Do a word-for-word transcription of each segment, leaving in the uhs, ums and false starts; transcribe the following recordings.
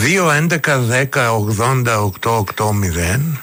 δύο έντεκα δέκα ογδόντα οκτώ ογδόντα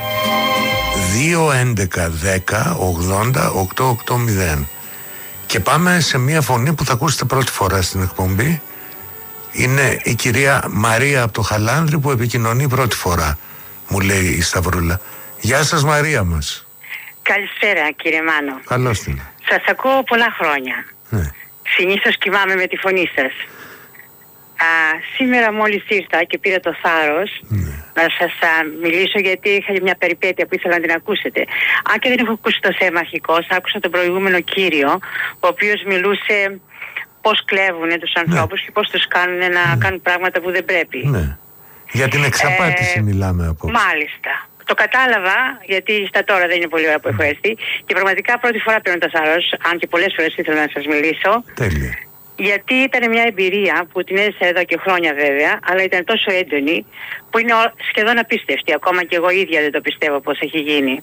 δύο έντεκα δέκα ογδόντα οκτώ ογδόντα. Και πάμε σε μια φωνή που θα ακούσετε πρώτη φορά στην εκπομπή. Είναι η κυρία Μαρία από το Χαλάνδρι που επικοινωνεί πρώτη φορά, μου λέει η Σταυρούλα. Γεια σας Μαρία μας. Καλησπέρα κύριε Μάνο. Καλώς την. Σας ακούω πολλά χρόνια. Ναι. Συνήθως κοιμάμαι με τη φωνή σας. Α, σήμερα μόλις ήρθα και πήρα το θάρρος ναι. να σας α, μιλήσω, γιατί είχα μια περιπέτεια που ήθελα να την ακούσετε. Αν και δεν έχω ακούσει το θέμα αρχικώς, άκουσα τον προηγούμενο κύριο, ο οποίος μιλούσε πώς κλέβουν τους ανθρώπους ναι. και πώς τους κάνουν να ναι. κάνουν πράγματα που δεν πρέπει. Ναι. Για την εξαπάτηση ε, μιλάμε από. Μάλιστα. Το κατάλαβα, γιατί στα τώρα δεν είναι πολύ ώρα που έχω έρθει και πραγματικά πρώτη φορά παίρνω το θάρρος, αν και πολλές φορές ήθελα να σας μιλήσω. Τέλεια. Γιατί ήταν μια εμπειρία που την έζησα εδώ και χρόνια βέβαια, αλλά ήταν τόσο έντονη που είναι σχεδόν απίστευτη. Ακόμα και εγώ ίδια δεν το πιστεύω πώς έχει γίνει.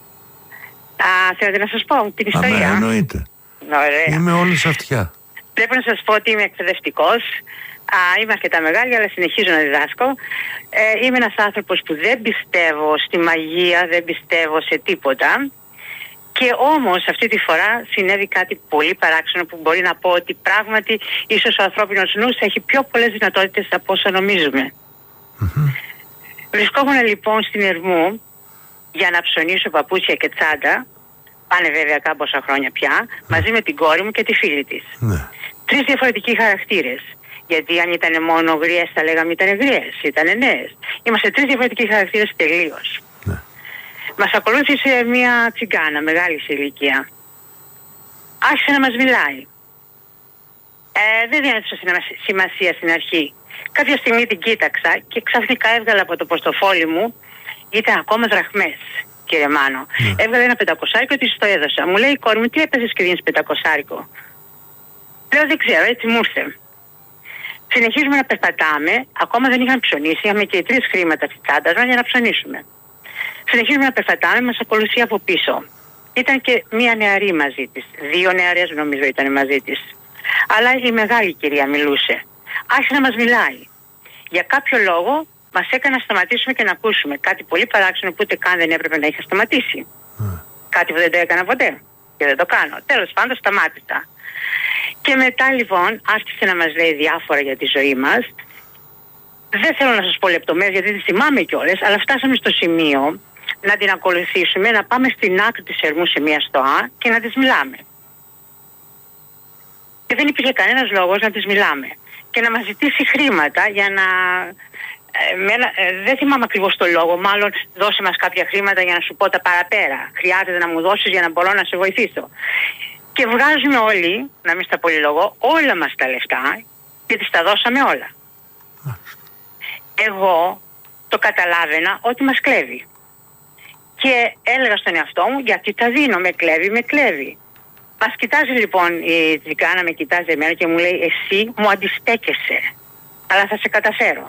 Α, θέλετε να σας πω την ιστορία? Αμέ, εννοείται. Ωραία. Είμαι όλης αυτιά. Πρέπει να σας πω ότι είμαι εκπαιδευτικός. Α, είμαι αρκετά μεγάλη, αλλά συνεχίζω να διδάσκω. Ε, είμαι ένας άνθρωπος που δεν πιστεύω στη μαγεία, δεν πιστεύω σε τίποτα. Και όμως αυτή τη φορά συνέβη κάτι πολύ παράξενο που μπορεί να πω ότι πράγματι ίσως ο ανθρώπινος νους έχει πιο πολλές δυνατότητες από όσο νομίζουμε. Mm-hmm. Βρισκόμουν λοιπόν στην Ερμού για να ψωνίσω παπούτσια και τσάντα. Πάνε βέβαια κάμποσα χρόνια πια, mm. μαζί με την κόρη μου και τη φίλη της. Mm. Τρεις διαφορετικοί χαρακτήρες. Γιατί αν ήταν μόνο γριές θα λέγαμε ήταν γριές, ήταν νέες. Είμαστε τρεις διαφορετικοί χαρακτήρες τελείως. Mm. Μας ακολούθησε μια τσιγκάνα μεγάλη σε ηλικία. Άρχισε να μας μιλάει. Ε, δεν διάνεσα σημασία στην αρχή. Κάποια στιγμή την κοίταξα και ξαφνικά έβγαλα από το ποστοφόλι μου, ήταν ακόμα δραχμές, κύριε Μάνο. Mm. Έβγαλε ένα πεντακοσάρικο και της το έδωσα. Μου λέει η κόρη μου, τι έπαιζες και δίνεις πεντακοσάρικο? Λέω δεν ξέρω, έτσι μου ήρθε. Συνεχίζουμε να περπατάμε, ακόμα δεν είχαν ψωνίσει, είχαμε και τρεις χρήματα στη τσάντα μας για να ψωνίσουμε. Συνεχίζουμε να περπατάμε, μας ακολουθεί από πίσω. Ήταν και μία νεαρή μαζί της. Δύο νεαρές νομίζω ήταν μαζί της. Αλλά η μεγάλη κυρία μιλούσε. Άρχισε να μας μιλάει. Για κάποιο λόγο μας έκανε να σταματήσουμε και να ακούσουμε κάτι πολύ παράξενο που ούτε καν δεν έπρεπε να είχα σταματήσει. Mm. Κάτι που δεν το έκανα ποτέ. Και δεν το κάνω. Τέλος πάντων σταμάτησα. Και μετά λοιπόν άρχισε να μας λέει διάφορα για τη ζωή μας. Δεν θέλω να σας πω λεπτομέρειες γιατί τις θυμάμαι κιόλας, αλλά φτάσαμε στο σημείο να την ακολουθήσουμε, να πάμε στην άκρη της Ερμού σε μια στοά και να τις μιλάμε. Και δεν υπήρχε κανένας λόγος να τις μιλάμε. Και να μας ζητήσει χρήματα για να... Ε, ένα, ε, δεν θυμάμαι ακριβώς το λόγο, μάλλον δώσε μας κάποια χρήματα για να σου πω τα παραπέρα. Χρειάζεται να μου δώσεις για να μπορώ να σε βοηθήσω. Και βγάζουμε όλοι, να μην στα πολυλογώ, όλα μας τα λεφτά και τις τα δώσαμε όλα. Εγώ το καταλάβαινα ότι μας κλέβει. Και έλεγα στον εαυτό μου, γιατί τα δίνω, με κλέβει, με κλέβει. Μας κοιτάζει λοιπόν η τσιγκάνα, με κοιτάζει εμένα και μου λέει, εσύ μου αντιστέκεσαι, αλλά θα σε καταφέρω.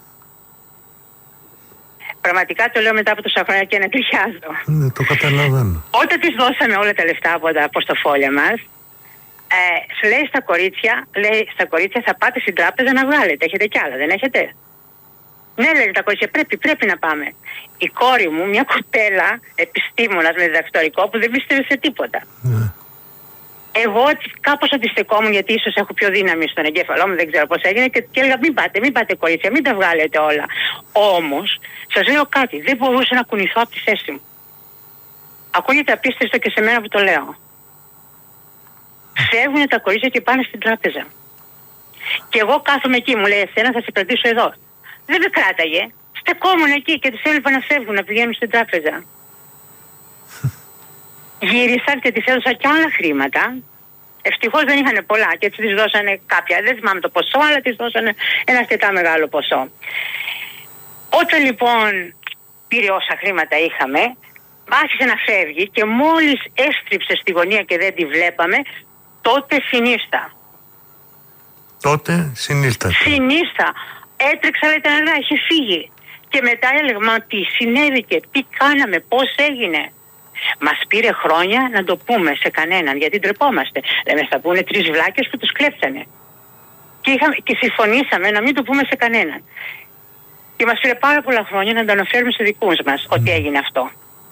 Πραγματικά το λέω μετά από τόσα χρόνια και ανατριχιάζω. Ναι, το καταλαβαίνω. Όταν τις δώσαμε όλα τα λεφτά από τα ποστοφόλια μας, ε, σου λέει στα κορίτσια, λέει στα κορίτσια θα πάτε στην τράπεζα να βγάλετε, έχετε κι άλλα, δεν έχετε? Ναι, λέει τα κορίτσια, πρέπει, πρέπει να πάμε. Η κόρη μου, μια κοπέλα επιστήμονας με διδακτορικό που δεν πίστευε σε τίποτα. Ναι. Εγώ κάπως αντιστεκόμουν γιατί ίσως έχω πιο δύναμη στον εγκέφαλό μου, δεν ξέρω πώς έγινε και, και έλεγα μην πάτε, μην πάτε κορίτσια, μην τα βγάλετε όλα. Όμως, σας λέω κάτι, δεν μπορούσα να κουνηθώ από τη θέση μου. Ακούγεται απίστευτο και σε μένα που το λέω. Φεύγουν τα κορίτσια και πάνε στην τράπεζα. Και εγώ κάθομαι εκεί, μου λέει εσένα θα σε κρατήσω εδώ. Δεν με κράταγε. Στεκόμουν εκεί και τις έλειπα να φεύγουν, να πηγαίνουν στην τράπεζα. Γύρισαν και τις έδωσαν και άλλα χρήματα. Ευτυχώς δεν είχαν πολλά και έτσι τις δώσανε κάποια. Δεν θυμάμαι το ποσό, αλλά τις δώσανε ένα αρκετά μεγάλο ποσό. Όταν λοιπόν πήρε όσα χρήματα είχαμε, άρχισε να φεύγει και μόλις έστριψε στη γωνία και δεν τη βλέπαμε, τότε συνίστα. Τότε συνίστα. Συνίστα. Έτρεξα, αλλά ήταν αργά, είχε φύγει. Και μετά έλεγα, μα τι συνέβηκε, τι κάναμε, πώς έγινε. Μας πήρε χρόνια να το πούμε σε κανέναν, γιατί ντρεπόμαστε. Λέμε, θα πούνε τρεις βλάκες που τους κλέψανε. Και, είχαμε, και συμφωνήσαμε να μην το πούμε σε κανέναν. Και μας πήρε πάρα πολλά χρόνια να το αναφέρουμε σε δικούς μας mm. ότι έγινε αυτό.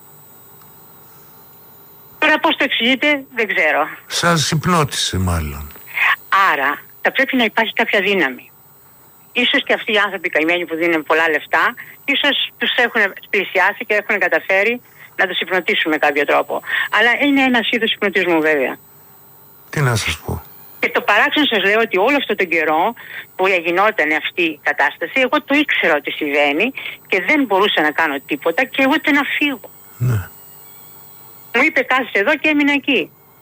Τώρα πώς το εξηγείτε δεν ξέρω. Σας υπνώτισε μάλλον. Άρα θα πρέπει να υπάρχει κάποια δύναμη. Ίσως και αυτοί οι άνθρωποι καημένοι που δίνουν πολλά λεφτά, ίσως τους έχουν πλησιάσει και έχουν καταφέρει να τους υπνοτήσουν με κάποιο τρόπο. Αλλά είναι ένας είδος υπνοτισμού βέβαια. Τι να σας πω. Και το παράξενο σας λέω ότι όλο αυτόν τον καιρό που γινόταν αυτή η κατάσταση, εγώ το ήξερα ότι συμβαίνει και δεν μπορούσα να κάνω τίποτα και ούτε να φύγω. Ναι. Μου είπε κάθισε εδώ και έμεινα εκεί.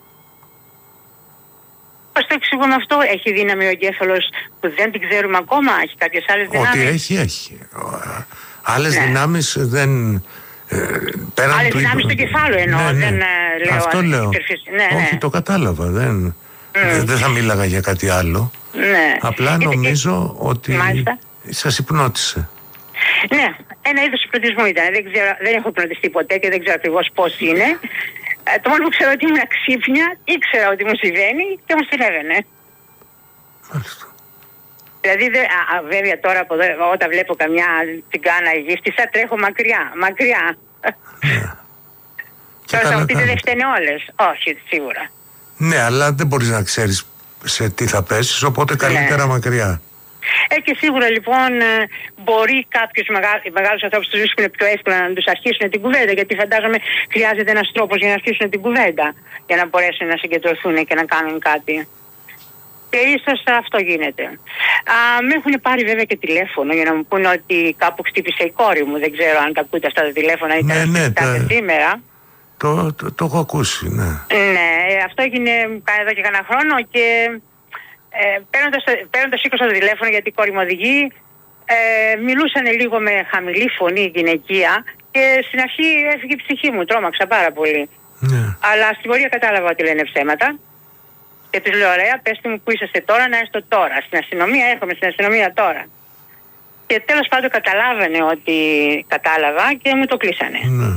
Πώς το εξηγούμε αυτό, έχει δύναμη ο εγκέφαλος που δεν την ξέρουμε ακόμα, έχει κάποιες άλλες δυνάμεις. Ότι έχει, έχει. Άλλες ναι. δυνάμεις δεν... Ε, άλλες του... δυνάμεις στο κεφάλαιο εννοώ, ναι, ναι. δεν λέω... Αυτό λέω. Ναι, Όχι, ναι. το κατάλαβα, δεν... Mm. Δεν θα μίλαγα για κάτι άλλο. Ναι. Απλά είναι νομίζω και... ότι Μάλιστα. σας υπνώτισε. Ναι, ένα είδος υπνοτισμού ήταν. Δεν, ξέρω, δεν έχω υπνοτιστεί ποτέ και δεν ξέρω ακριβώς πώς είναι. Ε, το μόνο που ξέρω ότι ήμουν ξύπνια, ήξερα ότι μου συμβαίνει και μου συνέβαινε. Μάλιστα. Δηλαδή, δε, α, α, βέβαια τώρα από εδώ, όταν βλέπω καμιά τσιγκάνα γύφτισσα, τρέχω μακριά, μακριά. Ναι. Τώρα θα μου πείτε δεν φταίνε όλες. Όχι, σίγουρα. Ναι, αλλά δεν μπορείς να ξέρεις σε τι θα πέσεις, οπότε καλύτερα ναι. μακριά. Ε, και σίγουρα λοιπόν μπορεί κάποιους μεγάλ, μεγάλους ανθρώπους τους βρίσκουν πιο εύκολα να τους αρχίσουν την κουβέντα, γιατί φαντάζομαι χρειάζεται ένας τρόπος για να αρχίσουν την κουβέντα, για να μπορέσουν να συγκεντρωθούν και να κάνουν κάτι. Και ίσως αυτό γίνεται. Α, με έχουν πάρει βέβαια και τηλέφωνο για να μου πούνε ότι κάπου χτύπησε η κόρη μου. Δεν ξέρω αν τα ακούτε αυτά τα τηλέφωνα ή ναι, ναι, τα... σήμερα. Το, το, το έχω ακούσει, ναι. Ναι, αυτό έγινε εδώ και κανένα χρόνο και ε, παίρνοντας, παίρνοντας σήκωσα το τηλέφωνο γιατί η κόρη μου οδηγεί, ε, μιλούσαν λίγο με χαμηλή φωνή γυναικεία και στην αρχή έφυγε η ψυχή μου, τρόμαξα πάρα πολύ. Ναι. Αλλά στην πορεία κατάλαβα ότι λένε ψέματα και τους λέω ωραία, πέστε μου που είσαστε τώρα να έρθω τώρα. Στην αστυνομία, έρχομαι στην αστυνομία τώρα. Και τέλος πάντων καταλάβανε ότι κατάλαβα και μου το κλείσανε. Ναι.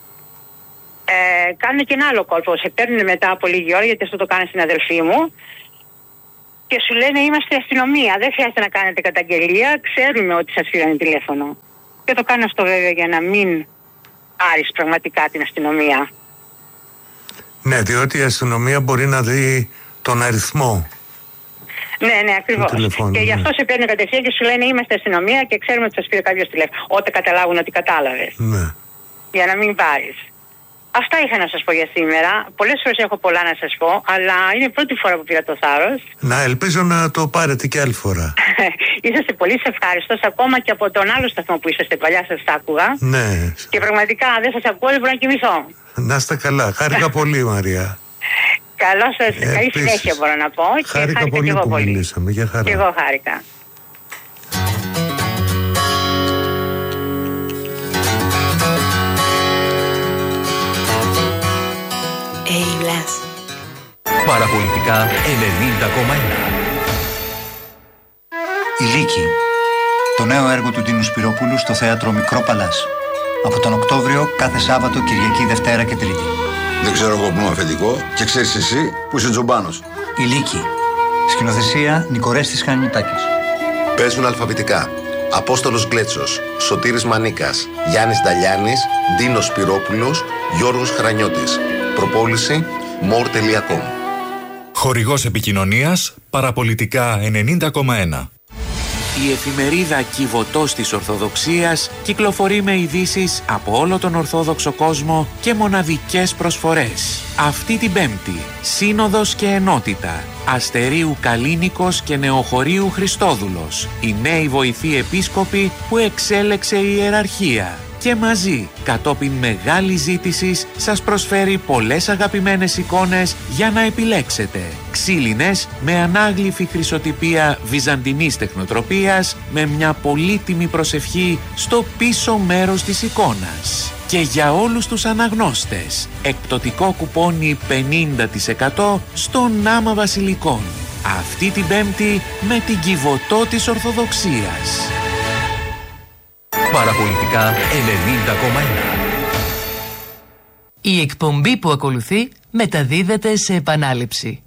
Ε, κάνουν και ένα άλλο κόλπο. Σε παίρνουν μετά από λίγη ώρα, γιατί αυτό το κάνει στην αδελφή μου, και σου λένε είμαστε αστυνομία. Δεν χρειάζεται να κάνετε καταγγελία. Ξέρουμε ότι σας πήραν τηλέφωνο. Και το κάνω αυτό βέβαια για να μην άρεις πραγματικά την αστυνομία. Ναι, διότι η αστυνομία μπορεί να δει τον αριθμό. Ναι, ναι, ακριβώς. Και γι' αυτό σε παίρνουν κατευθείαν και σου λένε είμαστε αστυνομία και ξέρουμε ότι σας πήρε κάποιος τηλέφωνο. Όταν καταλάβουν ότι κατάλαβες. Ναι. Για να μην πάρεις. Αυτά είχα να σας πω για σήμερα. Πολλές φορές έχω πολλά να σας πω, αλλά είναι η πρώτη φορά που πήρα το θάρρος. Να ελπίζω να το πάρετε και άλλη φορά. Είσαστε πολύ ευχάριστος, ακόμα και από τον άλλο σταθμό που είσαστε παλιά σας άκουγα. Ναι. Και πραγματικά δεν σας ακούω, δεν μπορώ να κοιμηθώ. Να είστε καλά. Χάρηκα πολύ, Μαρία. Καλό σας, ε, καλή συνέχεια μπορώ να πω. Χάρηκα, και χάρηκα πολύ και που πολύ. Μιλήσαμε. Για χαρά. Και εγώ χάρηκα. Παραπολιτικά ενενήντα κόμμα ένα. Η Λύκη. Το νέο έργο του Ντίνου Σπυρόπουλου στο θέατρο Μικρό Παλάς. Από τον Οκτώβριο κάθε Σάββατο, Κυριακή, Δευτέρα και Τρίτη. Δεν ξέρω εγώ που είμαι αφεντικό και ξέρεις εσύ που είσαι τζομπάνος. Η Λύκη. Σκηνοθεσία Νικορέστης Χανιμητάκης. Παίζουν αλφαβητικά. Απόστολος Γκλέτσος, Σωτήρης Μανίκας, Γιάννης Νταλιάνης, Ντίνος Σπυρόπουλος, Γιώργος Χρανιώτης. Προπόληση more τελεία com. Χορηγός επικοινωνίας Παραπολιτικά ενενήντα κόμμα ένα. Η εφημερίδα Κιβωτός της Ορθοδοξίας κυκλοφορεί με ειδήσεις από όλο τον Ορθόδοξο κόσμο και μοναδικές προσφορές. Αυτή την Πέμπτη, Σύνοδος και Ενότητα, Αστερίου Καλίνικος και Νεοχωρίου Χριστόδουλος, οι νέοι βοηθοί επίσκοποι που εξέλεξε η ιεραρχία. Και μαζί, κατόπιν μεγάλης ζήτησης, σας προσφέρει πολλές αγαπημένες εικόνες για να επιλέξετε. Ξύλινες με ανάγλυφη χρυσοτυπία βυζαντινής τεχνοτροπίας, με μια πολύτιμη προσευχή στο πίσω μέρος της εικόνας. Και για όλους τους αναγνώστες, εκπτωτικό κουπόνι πενήντα τοις εκατό στο Νάμα Βασιλικών. Αυτή την Πέμπτη με την Κιβωτό της Ορθοδοξίας. Παραπολιτικά ενενήντα κόμμα ένα. Η εκπομπή που ακολουθεί μεταδίδεται σε επανάληψη.